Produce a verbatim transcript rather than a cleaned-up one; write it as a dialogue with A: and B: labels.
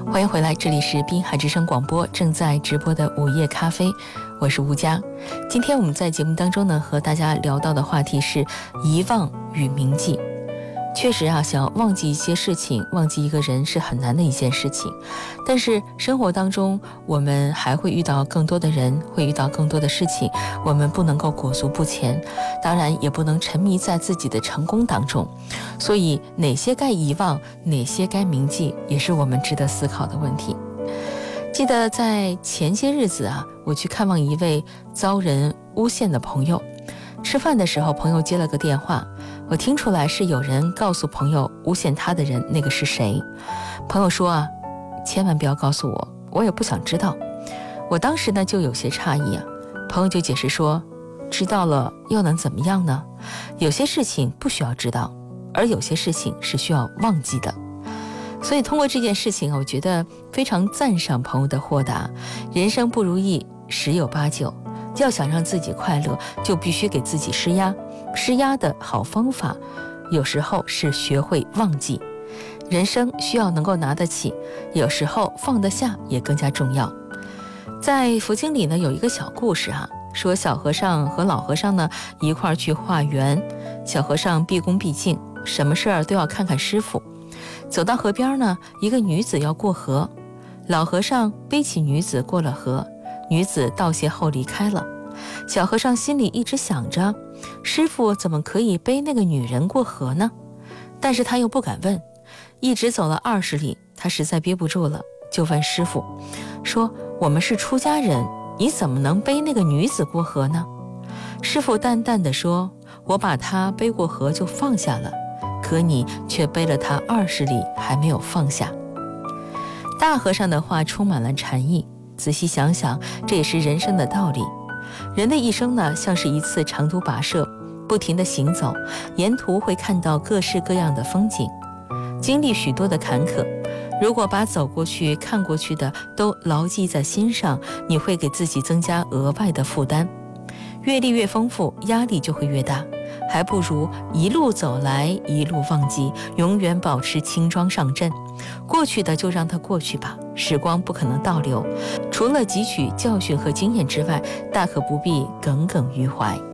A: 欢迎回来，这里是滨海之声广播正在直播的午夜咖啡，我是吴佳。今天我们在节目当中呢，和大家聊到的话题是遗忘与铭记。确实啊，想要忘记一些事情，忘记一个人是很难的一件事情。但是生活当中，我们还会遇到更多的人，会遇到更多的事情，我们不能够裹足不前，当然也不能沉迷在自己的成功当中。所以哪些该遗忘，哪些该铭记，也是我们值得思考的问题。记得在前些日子啊，我去看望一位遭人诬陷的朋友。吃饭的时候，朋友接了个电话，我听出来是有人告诉朋友诬陷他的人那个是谁。朋友说啊，千万不要告诉我，我也不想知道。我当时呢就有些诧异啊，朋友就解释说，知道了又能怎么样呢？有些事情不需要知道，而有些事情是需要忘记的。所以通过这件事情，我觉得非常赞赏朋友的豁达。人生不如意十有八九，要想让自己快乐，就必须给自己施压。施压的好方法，有时候是学会忘记。人生需要能够拿得起，有时候放得下也更加重要。在佛经里呢，有一个小故事啊，说小和尚和老和尚呢一块儿去化缘。小和尚毕恭毕敬，什么事儿都要看看师傅。走到河边呢，一个女子要过河，老和尚背起女子过了河，女子道谢后离开了。小和尚心里一直想着，师傅怎么可以背那个女人过河呢？但是他又不敢问。一直走了二十里，他实在憋不住了，就问师傅说，我们是出家人，你怎么能背那个女子过河呢？师傅淡淡地说，我把她背过河就放下了，可你却背了她二十里还没有放下。大和尚的话充满了禅意，仔细想想，这也是人生的道理。人的一生呢，像是一次长途跋涉，不停地行走，沿途会看到各式各样的风景，经历许多的坎坷。如果把走过去看过去的都牢记在心上，你会给自己增加额外的负担，阅历越丰富，压力就会越大。还不如一路走来一路忘记，永远保持轻装上阵。过去的就让它过去吧，时光不可能倒流，除了汲取教训和经验之外，大可不必耿耿于怀。